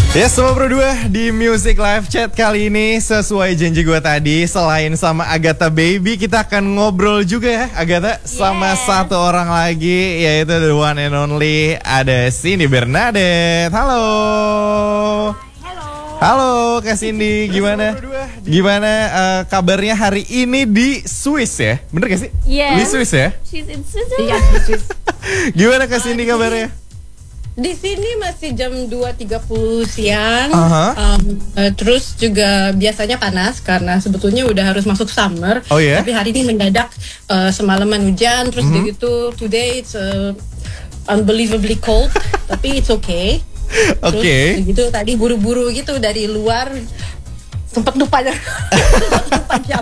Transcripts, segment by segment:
Ya, semua berdua di Music Live Chat kali ini sesuai janji gue tadi, selain sama Agatha Baby, kita akan ngobrol juga ya Agatha sama satu orang lagi, yaitu the one and only, ada Cindy Bernadette. Halo. Halo Kak Cindy, gimana? Kabarnya hari ini di Swiss ya? Bener gak sih? Di Swiss ya? She's in Switzerland. Iya, di Swiss. Gimana Kak Cindy kabarnya? Di sini masih jam 2.30 siang. Terus juga biasanya panas karena sebetulnya udah harus masuk summer. Oh ya? Tapi hari ini mendadak semalaman hujan, terus begitu today it's unbelievably cold, tapi it's okay. Terus gitu tadi buru-buru gitu dari luar, sempet lupa jam.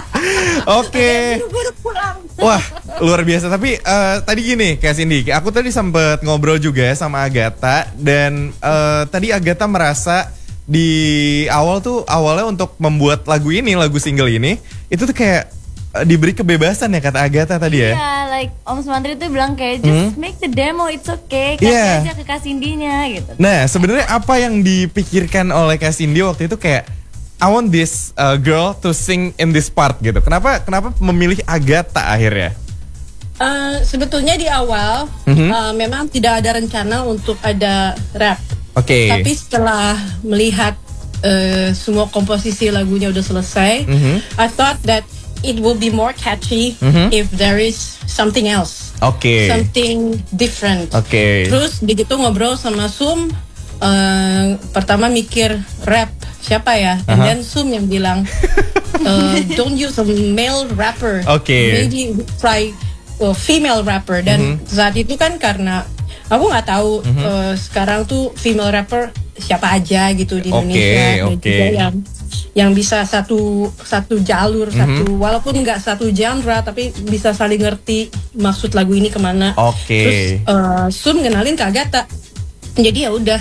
Buru-buru pulang. Wah, luar biasa. Tapi tadi gini Kak Cindy, aku tadi sempet ngobrol juga sama Agatha. Dan tadi Agatha merasa di awalnya untuk membuat lagu single ini, itu tuh kayak diberi kebebasan ya kata Agatha tadi ya. Iya, like Om Sumantri tuh bilang kayak just make the demo, it's okay, kasih aja ke Kak Cindy-nya gitu. Nah, sebenarnya apa yang dipikirkan oleh Kak Cindy waktu itu kayak I want this girl to sing in this part gitu. Kenapa memilih Agatha akhirnya? Sebetulnya di awal memang tidak ada rencana untuk ada rap. Tapi setelah melihat semua komposisi lagunya udah selesai, I thought that it will be more catchy if there is something else, something different. Terus begitu ngobrol sama Sum, pertama mikir rap siapa ya, and then Sum yang bilang don't use a male rapper, maybe try female rapper. Dan saat itu kan karena aku nggak tahu sekarang tuh female rapper siapa aja gitu di Indonesia, dan juga yang bisa satu jalur, walaupun nggak satu genre tapi bisa saling ngerti maksud lagu ini kemana. Terus Sum kenalin ke Agatha. Jadi ya udah,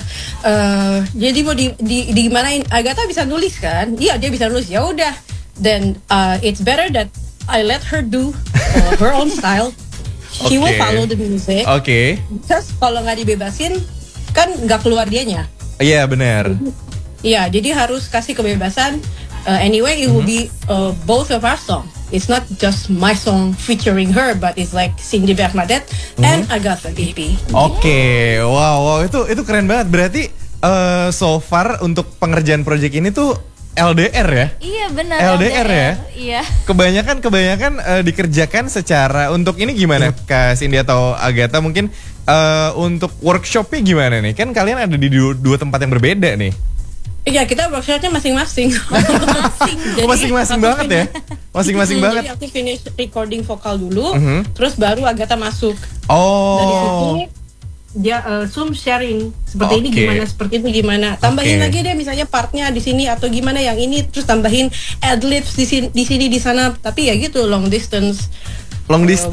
jadi mau di gimanain, Agatha bisa nulis kan? Iya, dia bisa nulis. Ya udah, then it's better that I let her do her own style. She will follow the music. Terus kalau nggak dibebasin kan nggak keluar dianya. Iya, benar. Iya, jadi harus kasih kebebasan. Anyway, it will be both of our song. It's not just my song featuring her, but it's like Cindy Bernadette and Agatha Baby. Wow, itu keren banget. Berarti so far untuk pengerjaan project ini tuh LDR ya? Iya benar. LDR ya? Iya. Kebanyakan dikerjakan secara, untuk ini gimana Kak Cindy atau Agatha mungkin untuk workshopnya gimana nih? Kan kalian ada di dua tempat yang berbeda nih. Iya, kita workshopnya masing-masing. Masing-masing banget ya? Masing-masing banget. Jadi aku finish recording vokal dulu, terus baru Agatha masuk. Dari situ dia Sum sharing seperti ini gimana, seperti itu gimana. Tambahin lagi deh misalnya partnya di sini atau gimana yang ini, terus tambahin ad-libs di sini di sana. Tapi ya gitu, long distance. Yes.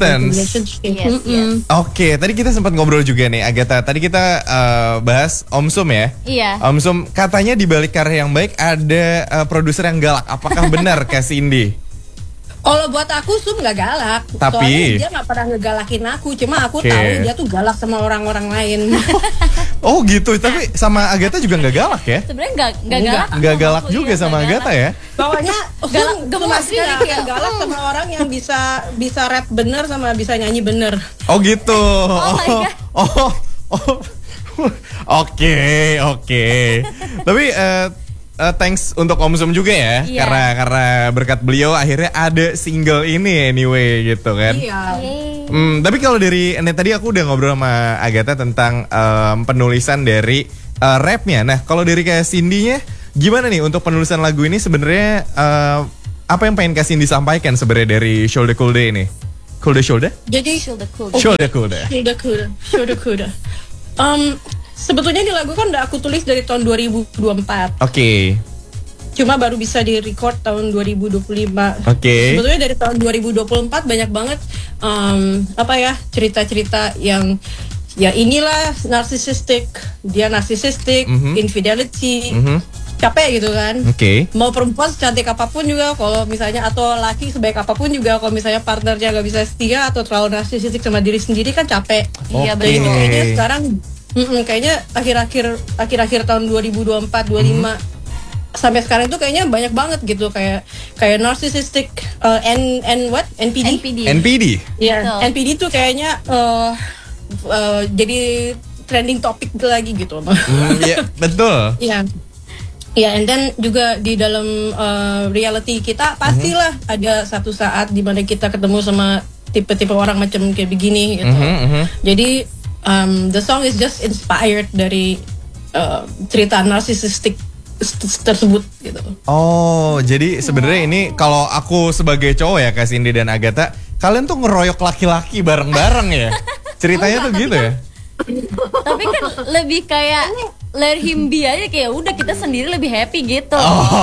Tadi kita sempat ngobrol juga nih Agatha. Tadi kita bahas Om Sum ya. Iya. Om Sum katanya di balik karya yang baik ada produser yang galak. Apakah benar Kak Cindy? Kalau buat aku Sum nggak galak. Tapi soalnya dia nggak pernah ngegalakin aku. Cuma aku tahu dia tuh galak sama orang-orang lain. Oh gitu. Tapi sama Agatha juga nggak galak ya? Sebenarnya nggak galak. Nggak galak juga sama Agatha ya? Pokoknya gemas sekali kayak galak sama orang yang bisa rap bener sama bisa nyanyi bener. Oh gitu. Oke. Tapi thanks untuk Om Sum juga ya, karena berkat beliau akhirnya ada single ini anyway gitu kan. Tapi kalau dari tadi aku udah ngobrol sama Agatha tentang penulisan dari rapnya. Nah kalau dari Kak Cindy-nya gimana nih untuk penulisan lagu ini sebenarnya, apa yang pengen Kak Cindy sampaikan sebenarnya dari Shoulda Coolda ini? Jadi Shoulda Coolda. Sebetulnya di lagu kan udah aku tulis dari tahun 2024. Cuma baru bisa di-record tahun 2025. Sebetulnya dari tahun 2024 banyak banget cerita-cerita yang ya inilah narcissistic, infidelity, capek gitu kan. Mau perempuan secantik apapun juga, kalau misalnya atau laki sebaik apapun juga, kalau misalnya partnernya gak bisa setia atau terlalu narsisistik sama diri sendiri kan capek. Iya betul. Kayaknya sekarang kayaknya akhir-akhir tahun 2024 25 sampai sekarang itu kayaknya banyak banget gitu, kayak narcissistic NPD. Ya, NPD tuh kayaknya jadi trending topik lagi gitu. Iya, betul. Iya. Ya, and then juga di dalam reality kita pastilah ada satu saat di mana kita ketemu sama tipe-tipe orang macam kayak begini gitu. Jadi the song is just inspired dari cerita narsisistik tersebut gitu. Oh, jadi sebenarnya ini kalau aku sebagai cowok ya Kak Cindy dan Agatha, kalian tuh ngeroyok laki-laki bareng-bareng ya? Ceritanya tuh gitu ya? Tapi kan lebih kayak let him be aja, kayak udah kita sendiri lebih happy gitu.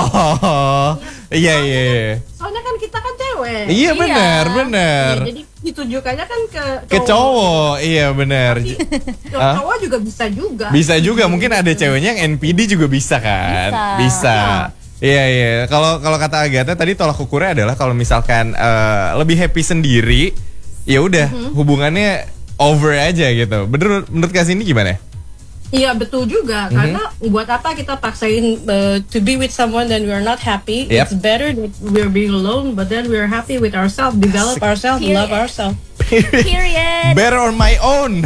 Oh, iya. Soalnya kan kita kan cewek. Iya benar. Ya, jadi ditujukannya kan ke cowok. Iya benar. Cowok juga bisa juga. Bisa juga, mungkin ada ceweknya yang NPD juga bisa kan? Bisa. Iya. Kalau kata Agatha tadi tolak ukurnya adalah kalau misalkan lebih happy sendiri, ya udah hubungannya over aja gitu. Bener, menurut Kak Cindy gimana? Iya betul juga, karena buat apa kita paksain to be with someone then we are not happy. It's better that we're being alone, but then we're happy with ourselves, develop ourselves, love ourselves. Period. Better on my own.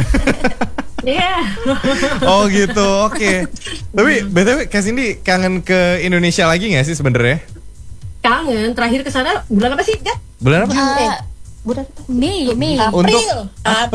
Yeah. Oh gitu, oke. Tapi BTW Kak Cindy kangen ke Indonesia lagi nggak sih sebenarnya? Kangen. Terakhir ke sana bulan apa sih? Bulan apa? Bulan Mei. Untuk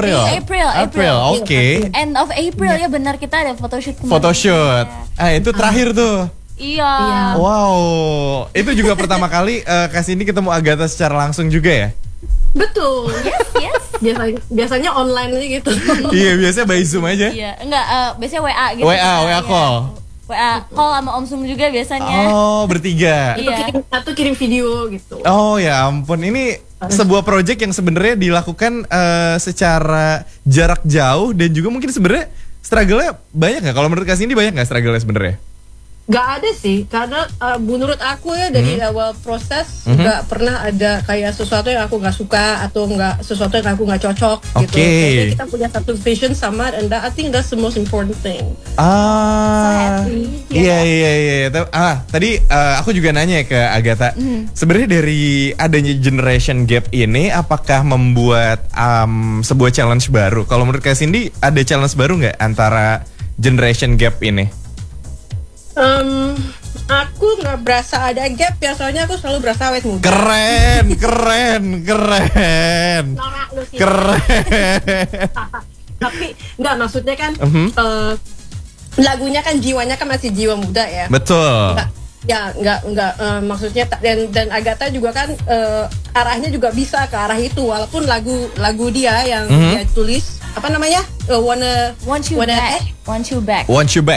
April. Oke. End of April ya benar, kita ada photoshoot. Photoshoot. Itu terakhir tuh. Iya. Wow. Itu juga pertama kali Kak Cindy ketemu Agatha secara langsung juga ya? Betul. Yes. Biasanya online aja gitu. Iya, biasanya by Zoom aja. Iya, enggak biasanya WA gitu. WA call. WA call sama Om Sum juga biasanya. Oh, bertiga. Iya. Atau kirim video gitu. Oh ya ampun, ini sebuah project yang sebenarnya dilakukan secara jarak jauh dan juga mungkin sebenarnya struggle-nya banyak nggak? Kalau menurut Kak Cindy banyak nggak struggle-nya sebenarnya? Gak ada sih, karena menurut aku ya dari awal proses gak pernah ada kayak sesuatu yang aku gak suka atau nggak sesuatu yang aku gak cocok gitu. Jadi kita punya satu vision sama, and I think that's the most important thing. Iya. Tadi aku juga nanya ke Agatha, sebenarnya dari adanya generation gap ini, apakah membuat sebuah challenge baru? Kalau menurut Kak Cindy, ada challenge baru nggak antara generation gap ini? Aku nggak berasa ada gap ya, soalnya aku selalu berasa awet muda. Keren. Tapi nggak, maksudnya kan lagunya kan jiwanya kan masih jiwa muda ya. Betul. Nggak maksudnya dan Agatha juga kan arahnya juga bisa ke arah itu, walaupun lagu dia yang dia tulis apa namanya Want you back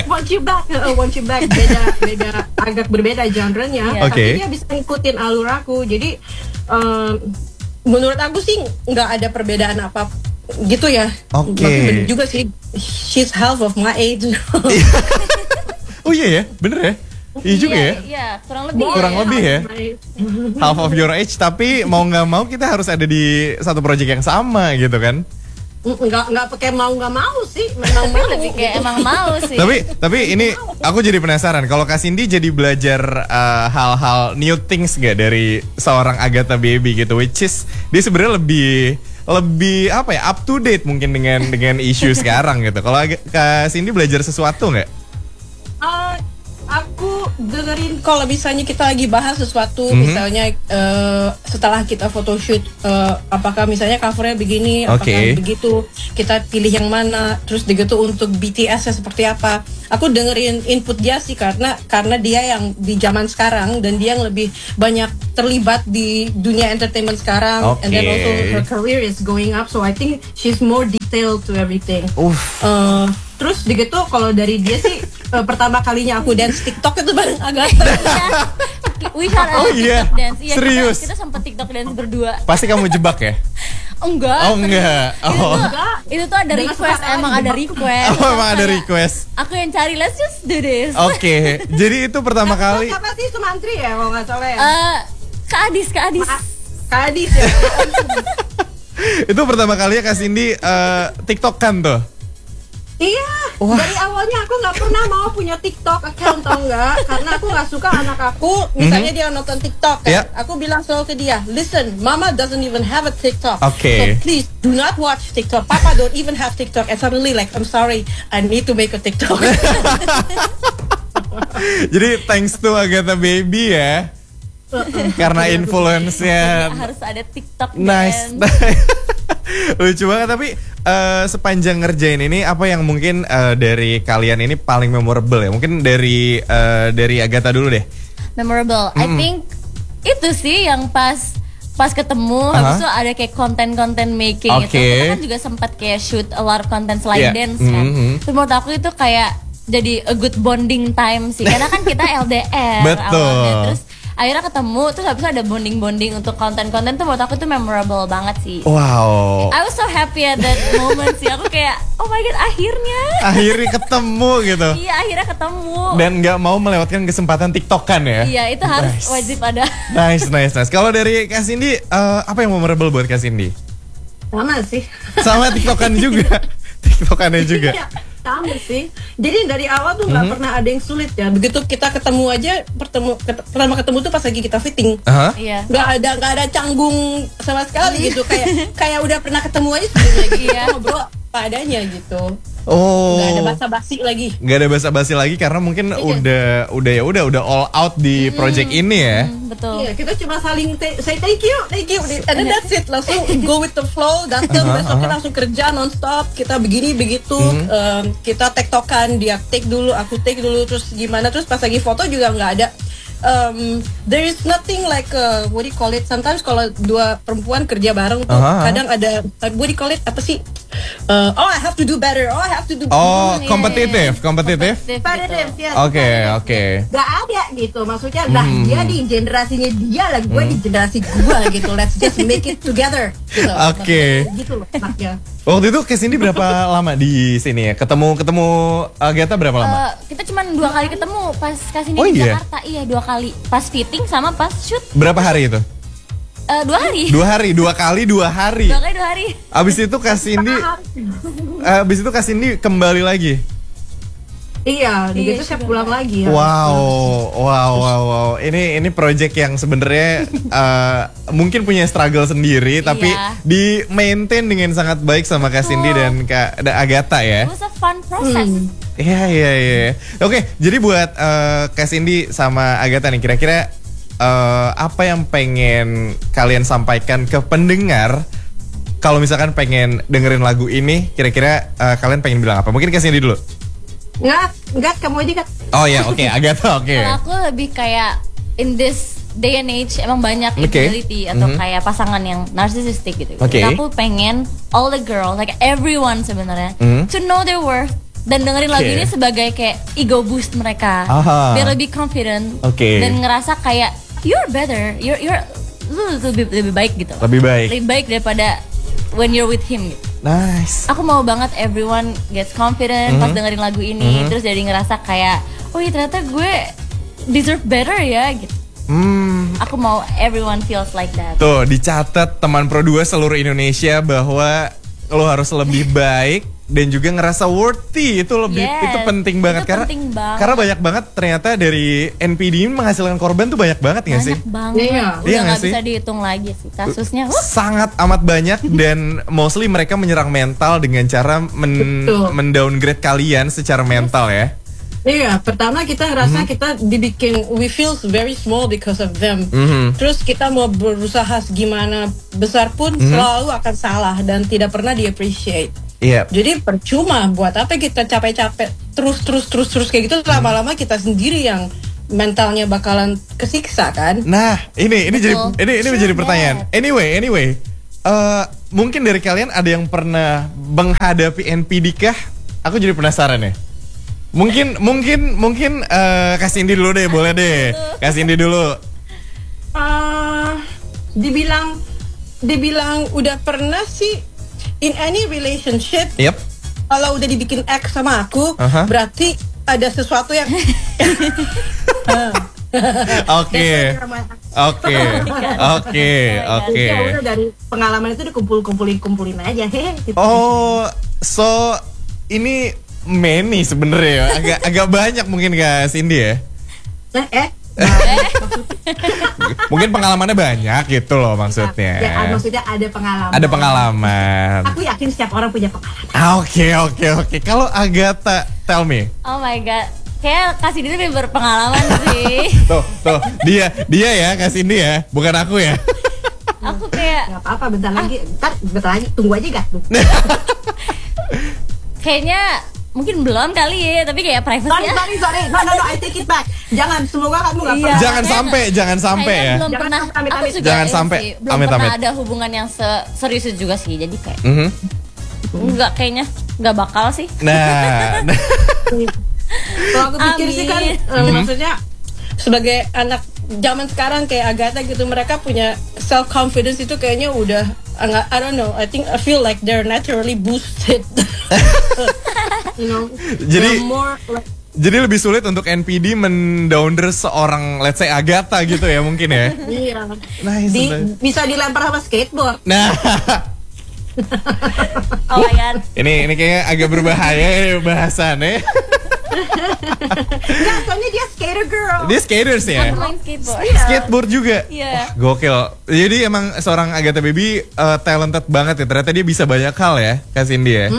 beda agak berbeda genrenya, tapi dia bisa ngikutin alur aku. Jadi menurut aku sih nggak ada perbedaan apa gitu ya. Bener juga sih, she's half of my age. Oh iya ya, bener ya. Iya juga ya. Iya, kurang lebih ya. Half of your age, tapi mau nggak mau kita harus ada di satu project yang sama gitu kan. Nggak pakai mau nggak mau sih, memang mau. Lebih kayak emang mau sih. Tapi ini aku jadi penasaran, kalau Kak Cindy jadi belajar hal-hal new things gak dari seorang Agatha Baby gitu, which is dia sebenarnya lebih apa ya, up to date mungkin dengan isu sekarang gitu. Kalau Kak Cindy belajar sesuatu nggak? Aku dengerin kalau misalnya kita lagi bahas sesuatu, misalnya setelah kita photoshoot, apakah misalnya covernya begini, apakah begitu, kita pilih yang mana, terus begitu untuk BTS-nya seperti apa. Aku dengerin input dia sih, karena dia yang di zaman sekarang dan dia yang lebih banyak terlibat di dunia entertainment sekarang, and then also her career is going up, so I think she's more detailed to everything. Terus begitu kalau dari dia sih pertama kalinya aku dance TikTok itu bareng Agatha. We had a TikTok dance. Iya, serius? Kita sempat TikTok dance berdua. Pasti kamu jebak ya? Enggak. Itu tuh ada request, emang ada request. Emang ada request. Aku yang cari, let's just do this. Jadi itu pertama kali. Siapa sih, Sumantri ya kalau nggak salah ya? Kak Adis. Kak Adis ya. Itu pertama kali ya Kak Cindy TikTok kan tuh? Iya, dari awalnya aku nggak pernah mau punya TikTok account, tau nggak? Karena aku nggak suka anak aku, misalnya dia nonton TikTok kan, aku bilang selalu ke dia, listen, Mama doesn't even have a TikTok, so please do not watch TikTok. Papa don't even have TikTok, and suddenly like, I'm sorry, I need to make a TikTok. Jadi thanks to Agatha Baby ya. Karena influence-nya harus ada TikTok. Nice. Lucu banget. Tapi sepanjang ngerjain ini, apa yang mungkin dari kalian ini paling memorable ya? Mungkin dari Agatha dulu deh. Memorable, I think itu sih yang pas ketemu, habis itu ada kayak konten making itu. Kita kan juga sempat kayak shoot a lot of content selain dance kan. Terus menurut aku itu kayak jadi a good bonding time sih, karena kan kita LDR awalnya, terus akhirnya ketemu, terus habis itu ada bonding untuk konten-konten tuh menurut aku tuh memorable banget sih. Wow. I was so happy at that moment sih. Aku kayak, oh my god, akhirnya ketemu gitu. Iya, akhirnya ketemu. Dan nggak mau melewatkan kesempatan TikTokan ya. Iya, itu harus wajib ada. Nice. Kalau dari Kak Cindy, apa yang memorable buat Kak Cindy? Sama sih. Sama TikTokan juga. TikTokannya juga. Sama sih. Jadi dari awal tuh nggak pernah ada yang sulit ya. Begitu kita ketemu aja, pertama ketemu tuh pas lagi kita fitting. Nggak ada canggung sama sekali gitu. Kayak udah pernah ketemu aja sebelumnya gitu. Ngobrol apa adanya gitu. Nggak ada basa-basi lagi. Nggak ada basa-basi lagi karena mungkin udah all out di project ini ya. Betul. Iya, kita cuma saling say thank you, and then that's it. Langsung go with the flow, datang besoknya langsung kerja nonstop. Kita begini begitu, kita tektokan, dia take dulu, aku take dulu, terus gimana, terus pas lagi foto juga nggak ada. There is nothing like what do you call it? Sometimes kalau dua perempuan kerja bareng tuh kadang ada what do you call it? Apa sih? I have to do better. I have to do. Kompetitif. Yes. Oke. Gak ada gitu. Maksudnya lah dia di generasinya dia lah, gue di generasi gue gitu. Let's just make it together. Gitu. Oke. Gitu loh anaknya. Waktu itu ke sini berapa lama di sini ya? Ketemu Agatha berapa lama? Kita cuma 2 kali ketemu pas kesini di Jakarta. Iya, 2 kali. Pas fitting sama pas shoot. Berapa hari itu? 2 hari. 2 hari, 2 kali 2 hari. 2 kali 2 hari. Abis itu Kak Cindy kembali lagi. Iya, gitu saya pulang lagi. Wow. Ini project yang sebenarnya mungkin punya struggle sendiri, tapi di maintain dengan sangat baik sama Kak Cindy dan Kak Agatha ya. It was a fun process. Iya. Oke, jadi buat Kak Cindy sama Agatha nih, kira-kira apa yang pengen kalian sampaikan ke pendengar kalau misalkan pengen dengerin lagu ini? Kira-kira kalian pengen bilang apa? Mungkin Kak Cindy dulu. Enggak, kamu aja kan. Oh ya, oke, Agatha, oke. Kalau aku lebih kayak in this day and age emang banyak infidelity atau kayak pasangan yang narcissistic gitu. Aku pengen all the girls, like everyone sebenarnya, to know their worth dan dengerin lagu ini sebagai kayak ego boost mereka, biar lebih confident dan ngerasa kayak you're better, you're lebih baik gitu. Lebih baik daripada when you're with him gitu. Nice. Aku mau banget everyone gets confident pas dengerin lagu ini, terus jadi ngerasa kayak, oh iya ternyata gue deserve better ya gitu. Aku mau everyone feels like that. Tuh dicatat teman Pro 2 seluruh Indonesia bahwa lo harus lebih baik dan juga ngerasa worthy, itu penting banget karena banyak banget ternyata dari NPD ini menghasilkan korban tuh banyak banget nggak sih? Banyak banget. Udah nggak bisa dihitung lagi sih kasusnya. Sangat amat banyak dan mostly mereka menyerang mental dengan cara mendowngrade kalian secara mental ya. Iya, pertama kita ngerasa kita dibikin, we feel very small because of them. Terus kita mau berusaha gimana besar pun selalu akan salah dan tidak pernah di-appreciate. Jadi percuma, buat apa kita capek-capek terus kayak gitu, lama-lama kita sendiri yang mentalnya bakalan kesiksa kan. Nah, ini menjadi pertanyaan. Anyway, mungkin dari kalian ada yang pernah menghadapi NPD kah? Aku jadi penasaran ya. Mungkin Kak Cindy dulu deh, boleh deh. Kak Cindy dulu. Dibilang udah pernah sih. In any relationship, kalau udah dibikin X sama aku, berarti ada sesuatu yang Oke. Udah dari pengalaman itu dikumpulin aja, gitu. Oh, so ini many sebenarnya ya. Agak banyak mungkin Kak Cindy ya. Mungkin pengalamannya banyak gitu loh maksudnya. Ya, maksudnya ada pengalaman. Ada pengalaman. Aku yakin setiap orang punya pengalaman. Oke. Kalau Agatha, tell me. Oh my god. Kayak Kak Cindy lebih berpengalaman sih. Tuh, dia ya Kak Cindy ya, bukan aku ya. Aku kayak nggak apa-apa, bentar lagi tunggu aja gak tuh. Kayaknya mungkin belum kali ya, tapi kayak privacy. Sorry. No, I take it back. Semoga kamu nggak pernah. Jangan sampai ya. Belum pernah. Aku juga jangan sampai. Belum pernah ada hubungan yang serius juga sih. Jadi kayak enggak, kayaknya nggak bakal sih. Nah. Kalau aku pikir sih kan, maksudnya sebagai anak zaman sekarang kayak Agatha gitu, mereka punya self confidence itu kayaknya udah I don't know, I feel like they're naturally boosted. You know, jadi lebih sulit untuk NPD mendowner seorang let's say Agatha gitu ya mungkin ya. Iya. Bisa dilempar sama skateboard. Nah. Oh my god. Ini kayaknya agak berbahaya ya bahasannya. Enggak, soalnya dia skater girl. Dia skaters ya? Skateboard juga? Iya. Gokil. Jadi emang seorang Agatha Baby talented banget ya. Ternyata dia bisa banyak hal ya, Kak Cindy ya.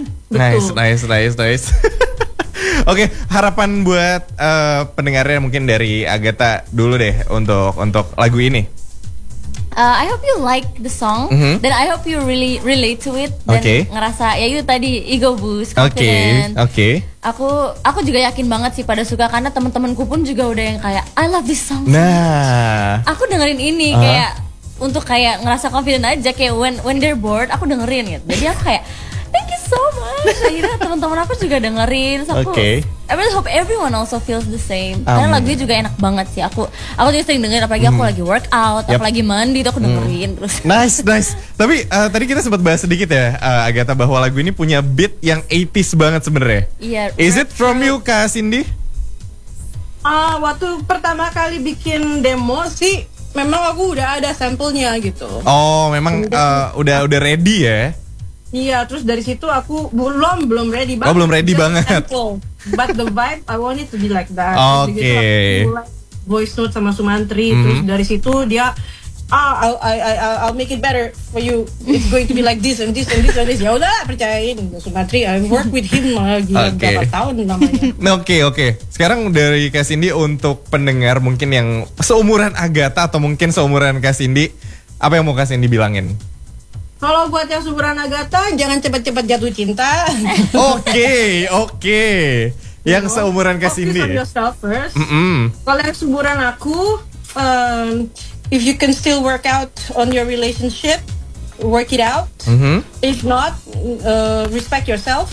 Nice. Oke, harapan buat pendengarnya mungkin dari Agatha dulu deh untuk lagu ini. I hope you like the song dan I hope you really relate to it dan ngerasa ya itu tadi ego boost, confident. Oke. Aku juga yakin banget sih pada suka karena teman-temanku pun juga udah yang kayak I love this song. Nah, aku dengerin ini kayak untuk kayak ngerasa confident aja kayak when they're bored aku dengerin gitu. Jadi aku kayak thank you so much. Akhirnya teman-teman aku juga dengerin. I really hope everyone also feels the same. Karena lagunya juga enak banget sih. Aku juga sering dengerin apalagi aku lagi workout, apalagi mandi itu aku dengerin terus. Nice. Tapi tadi kita sempat bahas sedikit ya Agatha bahwa lagu ini punya beat yang 80s banget sebenarnya. Iya. Is it from you Kak Cindy? Waktu pertama kali bikin demo sih memang aku udah ada sampelnya gitu. Oh, memang udah ready ya? Iya, terus dari situ aku belum ready banget. Belum ready banget. But the vibe I want it to be like that. Oke. Voice note sama Sumantri, terus dari situ dia I'll make it better for you. It's going to be like this and this and this and this. Ya udah, percayain Sumantri. I work with him lagi berapa tahun namanya. Oke. Sekarang dari Kak Cindy untuk pendengar mungkin yang seumuran Agatha atau mungkin seumuran Kak Cindy, apa yang mau Kak Cindy bilangin? Kalau buat yang seumuran Agatha, jangan cepat-cepat jatuh cinta. Oke. Yang seumuran Kak Cindy. Focus on yourself first. Kalau yang seumuran aku, if you can still work out on your relationship, work it out. If not, respect yourself.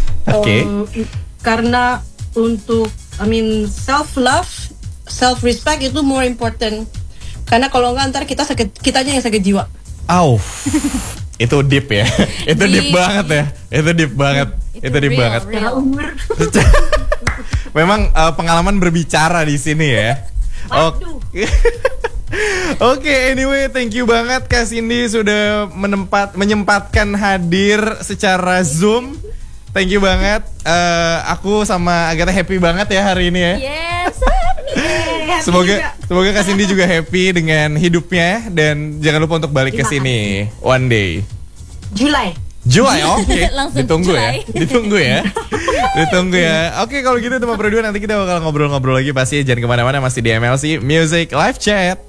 Karena untuk, self-love, self-respect itu more important. Karena kalau nggak ntar kita aja yang sakit jiwa. Itu deep ya. Itu deep banget ya. Itu deep banget. Memang pengalaman berbicara di sini ya. Oke, anyway, thank you banget Kak Cindy sudah menyempatkan hadir secara Zoom. Thank you banget. Aku sama Agatha happy banget ya hari ini ya. Yes. Semoga Kak Cindy juga happy dengan hidupnya dan jangan lupa untuk balik ke sini one day. Julai, oke. Ditunggu ya. Oke, kalau gitu teman berdua nanti kita bakal ngobrol-ngobrol lagi pasti. Jangan kemana-mana, masih di MLC Music Live Chat.